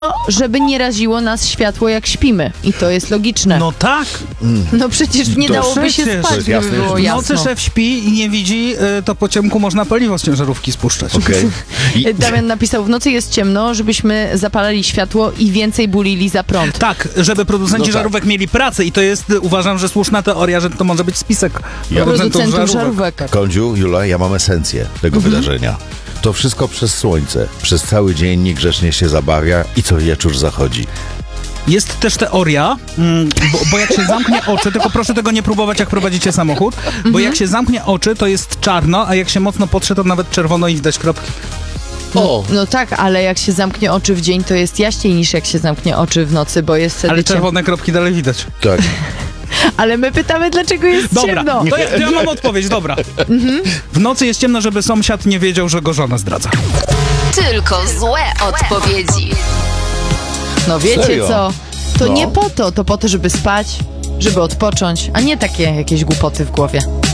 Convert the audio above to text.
żeby nie raziło nas światło jak śpimy. I to jest logiczne. No tak. No przecież nie To dałoby się przecież. spać, To gdyby jasne, było że- W nocy jasno. szef śpi i nie widzi, to po ciemku można paliwo z ciężarówki spuszczać. Okej. I- Damian napisał, w nocy jest ciemno, żebyśmy zapalali światło i więcej bulili za prąd. Tak, żeby producenci No tak. żarówek mieli pracę i to jest, uważam, że słuszna teoria, że to może być spisek Producentów żarówek. Kądziu, Jula, ja mam esencję tego wydarzenia. To wszystko przez słońce. Przez cały dzień niegrzecznie się zabawia i co wieczór zachodzi. Jest też teoria, bo jak się zamknie oczy, tylko proszę tego nie próbować, jak prowadzicie samochód, bo jak się zamknie oczy, to jest czarno, a jak się mocno potrze, to nawet czerwono i widać kropki. O! No tak, ale jak się zamknie oczy w dzień, to jest jaśniej niż jak się zamknie oczy w nocy, bo jest wtedy Ale ciemno. czerwone kropki dalej widać. Tak. Ale my pytamy, dlaczego jest Dobra, ciemno. to ja mam odpowiedź, dobra. W nocy jest ciemno, żeby sąsiad nie wiedział, że go żona zdradza. Tylko złe odpowiedzi. No wiecie Serio? co? To No. nie po to, to po to, żeby spać, żeby odpocząć, a nie takie jakieś głupoty w głowie.